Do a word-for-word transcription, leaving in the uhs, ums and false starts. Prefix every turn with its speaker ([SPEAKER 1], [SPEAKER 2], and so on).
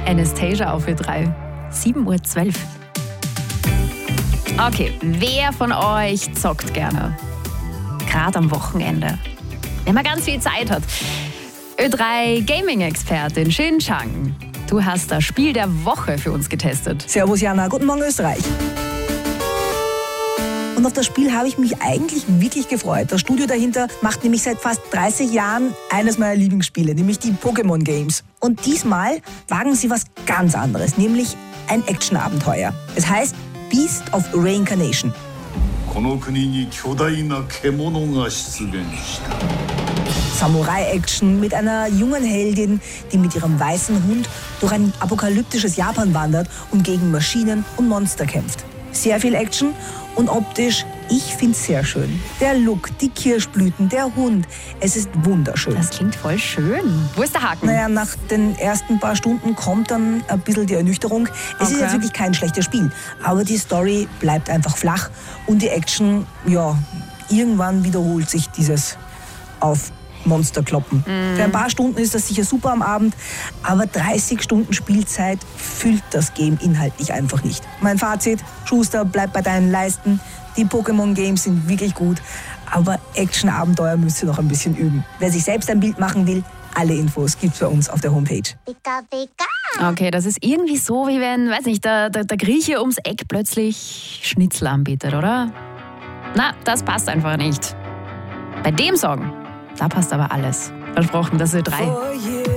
[SPEAKER 1] Anastasia auf Ö drei. sieben Uhr zwölf. Okay, wer von euch zockt gerne? Gerade am Wochenende. Wenn man ganz viel Zeit hat. Ö drei Gaming-Expertin Xin Chang. Du hast das Spiel der Woche für uns getestet.
[SPEAKER 2] Servus Jana, guten Morgen Österreich. Und auf das Spiel habe ich mich eigentlich wirklich gefreut. Das Studio dahinter macht nämlich seit fast dreißig Jahren eines meiner Lieblingsspiele, nämlich die Pokémon Games. Und diesmal wagen sie was ganz anderes, nämlich ein Action-Abenteuer. Es heißt Beast of Reincarnation. Samurai-Action mit einer jungen Heldin, die mit ihrem weißen Hund durch ein apokalyptisches Japan wandert und gegen Maschinen und Monster kämpft. Sehr viel Action und optisch, ich finde es sehr schön. Der Look, die Kirschblüten, der Hund, es ist wunderschön.
[SPEAKER 1] Das klingt voll schön. Wo ist der Haken?
[SPEAKER 2] Naja, nach den ersten paar Stunden kommt dann ein bisschen die Ernüchterung. Es
[SPEAKER 1] Okay.
[SPEAKER 2] ist jetzt wirklich kein schlechtes Spiel, aber die Story bleibt einfach flach und die Action, ja, irgendwann wiederholt sich dieses auf Monster kloppen. Mm. Für ein paar Stunden ist das sicher super am Abend, aber dreißig Stunden Spielzeit füllt das Game inhaltlich einfach nicht. Mein Fazit, Schuster, bleib bei deinen Leisten. Die Pokémon-Games sind wirklich gut, aber Action-Abenteuer müsst ihr noch ein bisschen üben. Wer sich selbst ein Bild machen will, alle Infos gibt's bei uns auf der Homepage.
[SPEAKER 3] Pika, pika.
[SPEAKER 1] Okay, das ist irgendwie so, wie wenn, weiß nicht, der, der, der Grieche ums Eck plötzlich Schnitzel anbietet, oder? Na, das passt einfach nicht. Bei dem Song, da passt aber alles. Versprochen, das Ö drei.